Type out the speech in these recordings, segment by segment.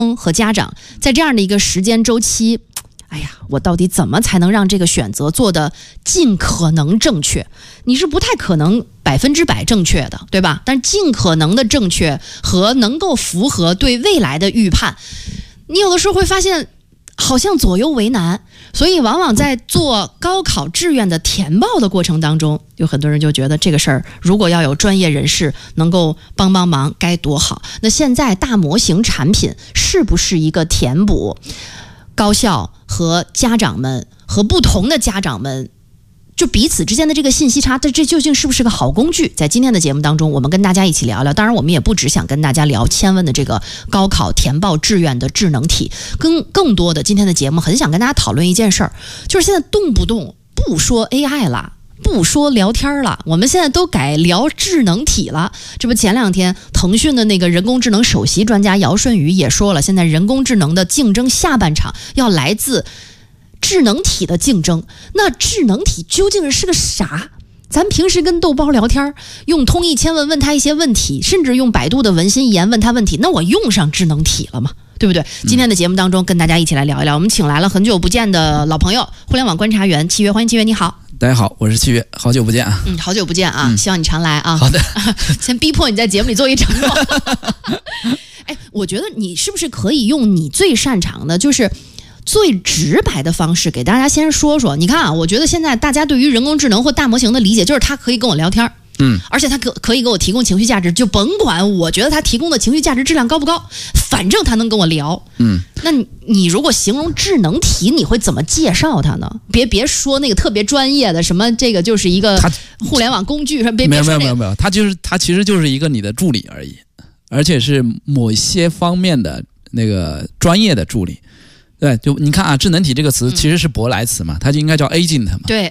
和家长在这样的一个时间周期，哎呀，我到底怎么才能让这个选择做得尽可能正确？你是不太可能100%正确的，对吧？但是尽可能的正确和能够符合对未来的预判，你有的时候会发现好像左右为难。所以往往在做高考志愿的填报的过程当中，有很多人就觉得这个事儿如果要有专业人士能够帮忙该多好。那现在大模型产品是不是一个填补高校和家长们和不同的家长们就彼此之间的这个信息差，这究竟是不是个好工具？在今天的节目当中，我们跟大家一起聊聊。当然我们也不只想跟大家聊千问的这个高考填报志愿的智能题，更多的今天的节目很想跟大家讨论一件事儿，就是现在动不动不说 AI 了，不说聊天了，我们现在都改聊智能体了。这不前两天腾讯的那个人工智能首席专家姚顺宇也说了，现在人工智能的竞争下半场要来自智能体的竞争。那智能体究竟是个啥？咱平时跟豆包聊天，用通义千问问他一些问题，甚至用百度的文心一言问他问题，那我用上智能体了吗？对不对？今天的节目当中跟大家一起来聊一聊，我们请来了很久不见的老朋友，互联网观察员契约，欢迎契约，你好。 大家好，我是契约，好久不见啊。 好久不见啊，希望你常来啊。 好的。 先逼迫你在节目里做一承诺。哎，我觉得你是不是可以用你最擅长的，就是最直白的方式给大家先说说。你看啊，我觉得现在大家对于人工智能或大模型的理解就是它可以跟我聊天，而且它可以给我提供情绪价值，就甭管我觉得它提供的情绪价值质量高不高，反正它能跟我聊。那你如果形容智能体，你会怎么介绍它呢？别说那个特别专业的什么，这个就是一个互联网工具，没有，它其实就是一个你的助理而已，而且是某些方面的那个专业的助理。对，就你看啊，智能体这个词其实是舶来词嘛，它就应该叫 agent 嘛， 对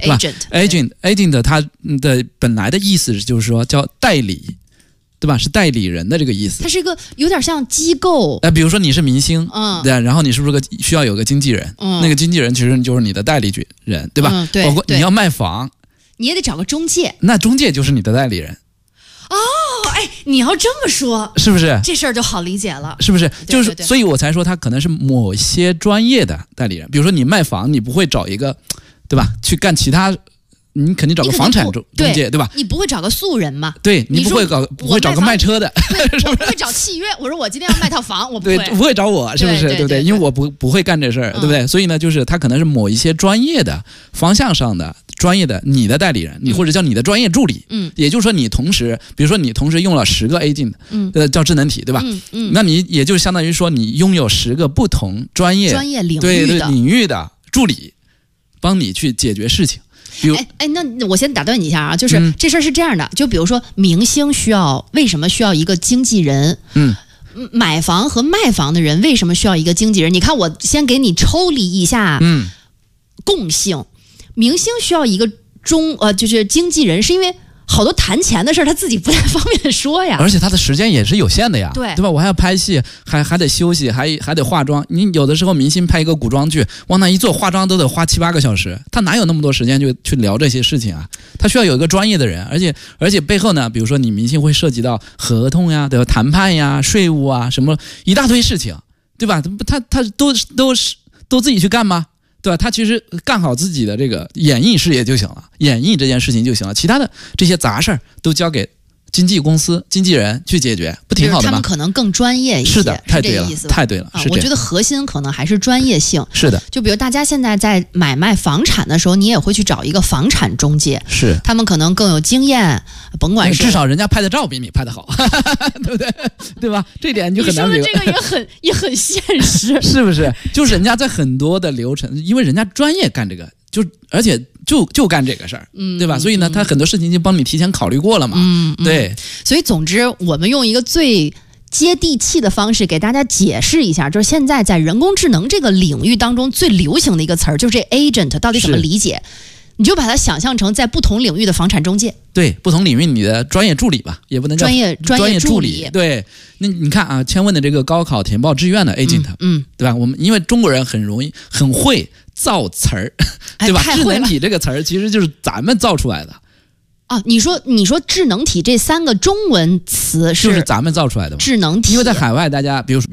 agent 它的本来的意思就是说叫代理，对吧？是代理人的这个意思。 它是一个有点像机构。 比如说你是明星，对，然后你是不是需要有个经纪人？那个经纪人其实就是你的代理人，对吧？ 对， 包括你要卖房， 你也得找个中介， 那中介就是你的代理人。 哦，哎，你要这么说， 是不是这事儿就好理解了？ 是不是？ 对， 就是，所以我才说他可能是某些专业的代理人。比如说你卖房，你不会找一个，对吧？去干其他，你肯定找个房产中介，对吧？ 你不会找个素人嘛？ 对，你不会找个卖车的， 我不会找契约。我说我今天要卖套房，我不会， 对，不会找我，是不是？对不对？因为我不会干这事儿，对不对？所以呢，就是他可能是某一些专业的方向上的。专业的你的代理人，你或者叫你的专业助理，也就是说你同时，比如说你同时用了10个 agent，叫智能体，对吧？那你也就相当于说你拥有10个不同专业领域的助理，帮你去解决事情。 那我先打断你一下啊，就是这事儿是这样的，就比如说明星为什么需要一个经纪人？买房和卖房的人为什么需要一个经纪人？你看，我先给你抽离一下，共性。明星需要一个就是经纪人，是因为好多谈钱的事他自己不太方便说呀， 而且他的时间也是有限的呀， 对吧？我还要拍戏，还得休息，还得化妆。你有的时候明星拍一个古装剧，往那一坐，化妆都得花7-8个小时，他哪有那么多时间去聊这些事情啊？他需要有一个专业的人，而且背后呢，比如说你明星会涉及到合同呀，对吧？谈判呀、税务啊，什么一大堆事情，对吧？他都自己去干吗？对吧？他其实干好自己的这个演艺事业就行了，演艺这件事情就行了，其他的这些杂事儿都交给经纪公司、经纪人去解决，不挺好的吗？ 他们可能更专业一些， 是的，太对了，太对了。 我觉得核心可能还是专业性。 是的， 就比如大家现在在买卖房产的时候，你也会去找一个房产中介， 是他们可能更有经验，甭管是至少人家拍的照比你拍的好，对不对？对吧？这点就很难。 你说的这个也很现实， 是不是？就是人家在很多的流程，因为人家专业干这个，而且就干这个事儿，对吧？所以呢，他很多事情就帮你提前考虑过了嘛，对。 所以总之，我们用一个最接地气的方式给大家解释一下，就是现在在人工智能这个领域当中最流行的一个词儿，就是这 agent 到底怎么理解？你就把它想象成在不同领域的房产中介， 对，不同领域你的专业助理吧，也不能叫专业助理。 对，那你看啊，千问的这个高考填报志愿的 agent，对吧？我们因为中国人很会造词儿，对吧？智能体这个词儿其实就是咱们造出来的。 啊，你说智能体这3个中文词就是咱们造出来的吗？ 智能体， 因为在海外大家比如说